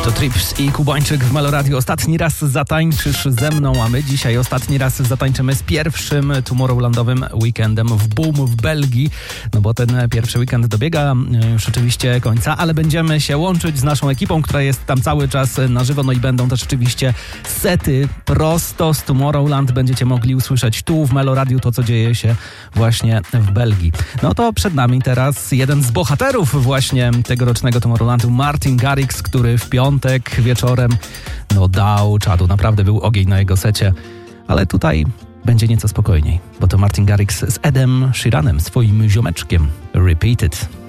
To Trips i Kubańczyk w Meloradio. Ostatni raz zatańczysz ze mną, a my dzisiaj ostatni raz zatańczymy z pierwszym Tomorrowlandowym weekendem w Boom w Belgii. No bo ten pierwszy weekend dobiega już oczywiście końca, ale będziemy się łączyć z naszą ekipą, która jest tam cały czas na żywo. No i będą też oczywiście sety prosto z Tomorrowland. Będziecie mogli usłyszeć tu w Meloradiu to, co dzieje się właśnie w Belgii. No to przed nami teraz jeden z bohaterów właśnie tegorocznego Tomorrowlandu, Martin Garrix, który w piątek wieczorem dał czadu. Naprawdę był ogień na jego secie, ale tutaj będzie nieco spokojniej, bo to Martin Garrix z Edem Sheeranem, swoim ziomeczkiem. Repeat It.